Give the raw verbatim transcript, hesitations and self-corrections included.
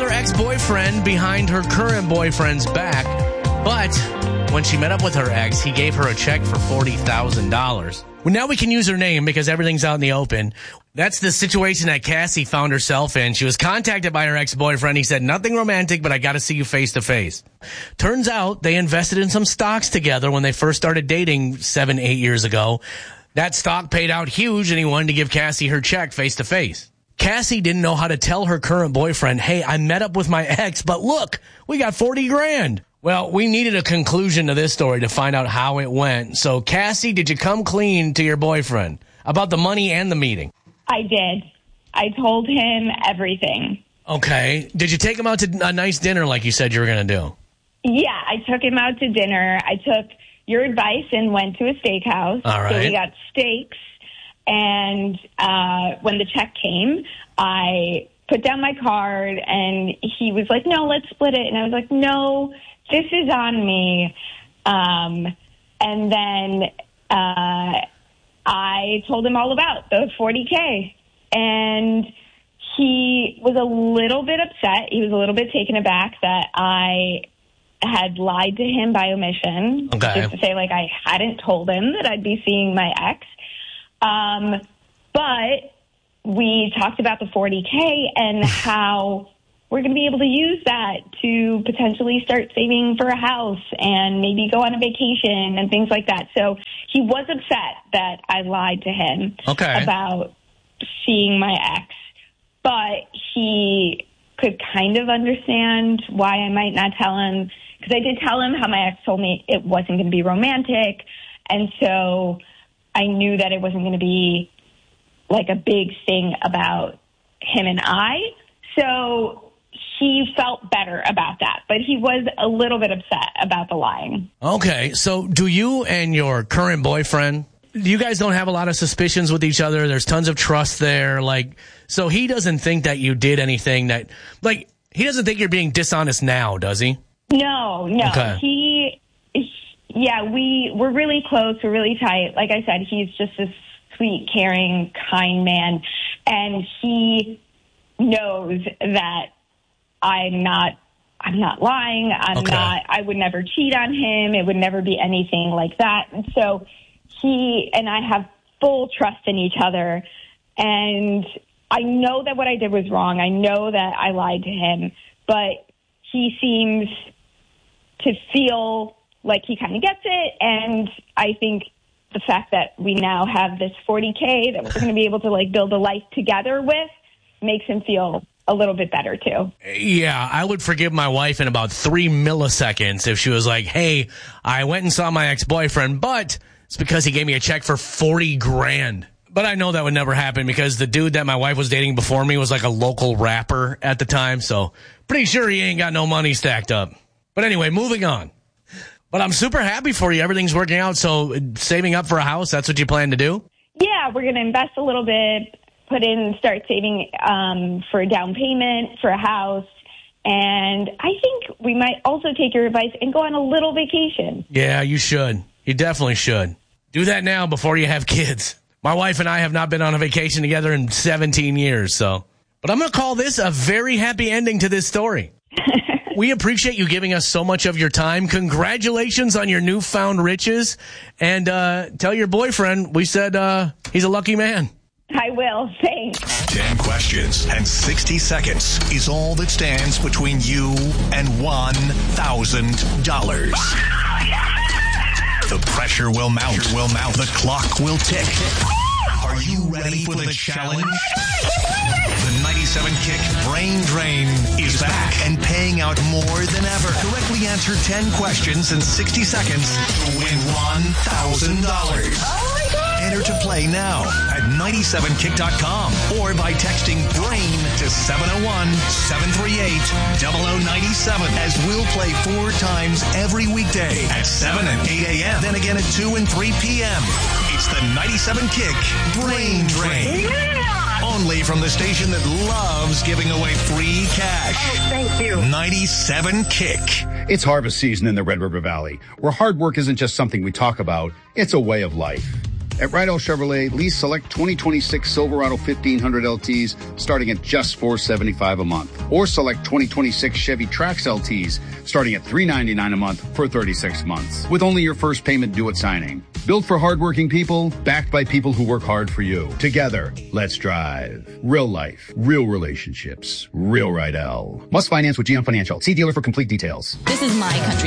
another ex-boyfriend behind her current boyfriend's back, but when she met up with her ex, he gave her a check for forty thousand dollars. Well, now we can use her name because everything's out in the open. That's the situation that Cassie found herself in. She was contacted by her ex-boyfriend. He said, nothing romantic, but I got to see you face to face. Turns out they invested in some stocks together when they first started dating seven, eight years ago. That stock paid out huge, and he wanted to give Cassie her check face to face. Cassie didn't know how to tell her current boyfriend, hey, I met up with my ex, but look, we got forty grand. Well, we needed a conclusion to this story to find out how it went. So, Cassie, did you come clean to your boyfriend about the money and the meeting? I did. I told him everything. Okay. Did you take him out to a nice dinner like you said you were going to do? Yeah, I took him out to dinner. I took your advice and went to a steakhouse. All right. So we got steaks. And uh, when the check came, I put down my card, and he was like, no, let's split it. And I was like, no, this is on me. Um, and then uh, I told him all about the forty K. And he was a little bit upset. He was a little bit taken aback that I had lied to him by omission. Okay. Just to say, like, I hadn't told him that I'd be seeing my ex. Um, but we talked about the forty K and how we're going to be able to use that to potentially start saving for a house and maybe go on a vacation and things like that. So he was upset that I lied to him okay. about seeing my ex, but he could kind of understand why I might not tell him, because I did tell him how my ex told me it wasn't going to be romantic. And so I knew that it wasn't going to be like a big thing about him and I. So he felt better about that, but he was a little bit upset about the lying. Okay. So do you and your current boyfriend, you guys don't have a lot of suspicions with each other? There's tons of trust there. Like, so he doesn't think that you did anything that, like, he doesn't think you're being dishonest now, does he? No, no. Okay. He, yeah, we, we're really close. We're really tight. Like I said, he's just this sweet, caring, kind man. And he knows that I'm not, I'm not lying. I'm okay. not, I would never cheat on him. It would never be anything like that. And so he and I have full trust in each other. And I know that what I did was wrong. I know that I lied to him, but he seems to feel like he kind of gets it. And I think the fact that we now have this forty K that we're going to be able to like build a life together with makes him feel a little bit better too. Yeah, I would forgive my wife in about three milliseconds if she was like, hey, I went and saw my ex-boyfriend, but it's because he gave me a check for forty grand. But I know that would never happen because the dude that my wife was dating before me was like a local rapper at the time. So pretty sure he ain't got no money stacked up. But anyway, moving on. But I'm super happy for you. Everything's working out. So saving up for a house, that's what you plan to do? Yeah, we're going to invest a little bit, put in, start saving um, for a down payment for a house. And I think we might also take your advice and go on a little vacation. Yeah, you should. You definitely should. Do that now before you have kids. My wife and I have not been on a vacation together in seventeen years, so. But I'm going to call this a very happy ending to this story. We appreciate you giving us so much of your time. Congratulations on your newfound riches. And uh, tell your boyfriend we said uh, he's a lucky man. I will. Thanks. Ten questions and sixty seconds is all that stands between you and one thousand dollars. The pressure will mount. Will mount. The clock will tick. Are you ready for the challenge? The ninety-seven Kick Brain Drain is back and paying out more than ever. Correctly answer ten questions in sixty seconds to win one thousand dollars. Oh my God! Enter to play now at ninety-seven kick dot com or by texting BRAIN to seven oh one, seven three eight, zero zero nine seven, as we'll play four times every weekday at seven and eight a.m. Then again at two and three p.m. It's the ninety-seven Kick Brain Drain. Yeah! Only from the station that loves giving away free cash. Oh, thank you. ninety-seven Kick. It's harvest season in the Red River Valley, where hard work isn't just something we talk about, it's a way of life. At Rydell Chevrolet, lease select twenty twenty-six Silverado fifteen hundred L Ts starting at just four hundred seventy-five dollars a month. Or select twenty twenty-six Chevy Trax L Ts starting at three hundred ninety-nine dollars a month for thirty-six months. With only your first payment due at signing. Built for hardworking people, backed by people who work hard for you. Together, let's drive. Real life, real relationships, real Rydell. Must finance with G M Financial. See dealer for complete details. This is my country.